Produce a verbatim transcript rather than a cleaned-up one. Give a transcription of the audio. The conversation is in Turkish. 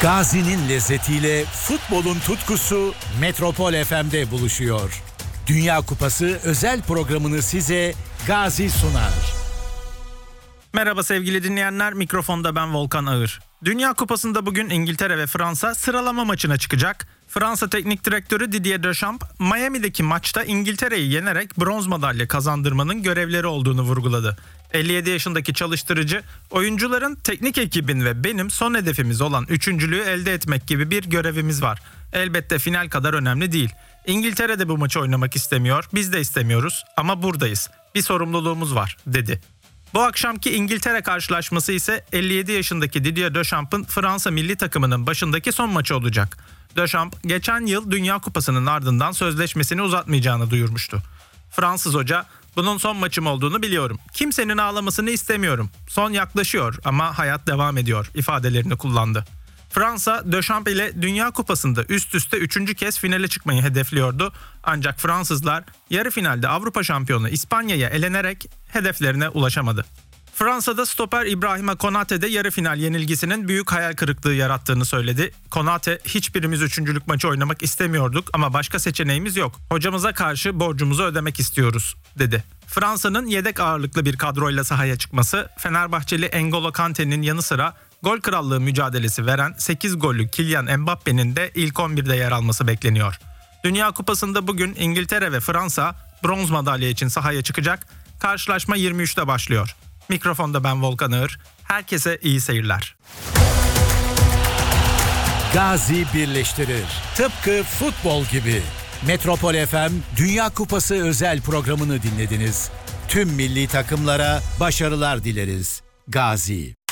Gazi'nin lezzetiyle futbolun tutkusu Metropol F M'de buluşuyor. Dünya Kupası özel programını size Gazi sunar. Merhaba sevgili dinleyenler, mikrofonda ben Volkan Ağır. Dünya Kupası'nda bugün İngiltere ve Fransa sıralama maçına çıkacak. Fransa Teknik Direktörü Didier Deschamps, Miami'deki maçta İngiltere'yi yenerek bronz madalya kazandırmanın görevleri olduğunu vurguladı. elli yedi yaşındaki çalıştırıcı, oyuncuların, teknik ekibin ve benim son hedefimiz olan üçüncülüğü elde etmek gibi bir görevimiz var. Elbette final kadar önemli değil. İngiltere de bu maçı oynamak istemiyor, biz de istemiyoruz ama buradayız. Bir sorumluluğumuz var, dedi. Bu akşamki İngiltere karşılaşması ise elli yedi yaşındaki Didier Deschamps'ın Fransa milli takımının başındaki son maçı olacak. Deschamps, geçen yıl Dünya Kupası'nın ardından sözleşmesini uzatmayacağını duyurmuştu. Fransız hoca, bunun son maçım olduğunu biliyorum. Kimsenin ağlamasını istemiyorum. Son yaklaşıyor ama hayat devam ediyor ifadelerini kullandı. Fransa, Deschamps ile Dünya Kupası'nda üst üste üçüncü kez finale çıkmayı hedefliyordu. Ancak Fransızlar yarı finalde Avrupa şampiyonu İspanya'ya elenerek hedeflerine ulaşamadı. Fransa'da stoper İbrahima Konate de yarı final yenilgisinin büyük hayal kırıklığı yarattığını söyledi. Konate, hiçbirimiz üçüncülük maçı oynamak istemiyorduk ama başka seçeneğimiz yok. Hocamıza karşı borcumuzu ödemek istiyoruz, dedi. Fransa'nın yedek ağırlıklı bir kadroyla sahaya çıkması, Fenerbahçeli N'Golo Kante'nin yanı sıra gol krallığı mücadelesi veren sekiz gollü Kylian Mbappe'nin de ilk on birde yer alması bekleniyor. Dünya Kupası'nda bugün İngiltere ve Fransa bronz madalya için sahaya çıkacak. Karşılaşma yirmi üçte başlıyor. Mikrofonda ben Volkan Ağır. Herkese iyi seyirler. Gazi birleştirir. Tıpkı futbol gibi. Metropol F M Dünya Kupası özel programını dinlediniz. Tüm milli takımlara başarılar dileriz. Gazi.